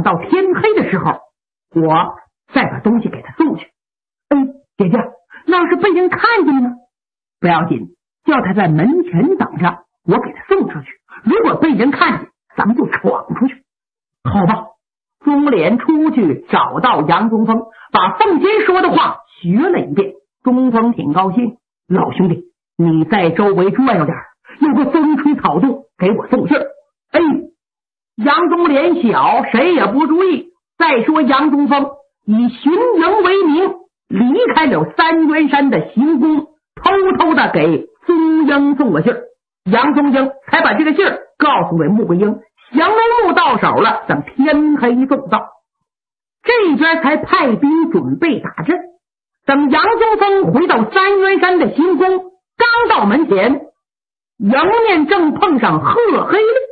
到天黑的时候，我再把东西给他送去。姐姐，那要是被人看见呢？不要紧，叫他在门前等着，我给他送出去。如果被人看见，咱们就闯出去。好吧。钟脸出去找到杨宗峰，把凤仙说的话学了一遍。钟峰挺高兴，老兄弟，你在周围转悠点，有个风吹草动给我送信儿。杨宗脸小，谁也不注意。再说杨宗峰以巡营为名，离开了三元山的行宫，偷偷的给宗英送了信儿。杨宗英才把这个信儿告诉给穆桂英，降龙木到手了，等天黑送到。这边才派兵准备打阵。等杨宗峰回到三元山的行宫，刚到门前，迎面正碰上贺黑了。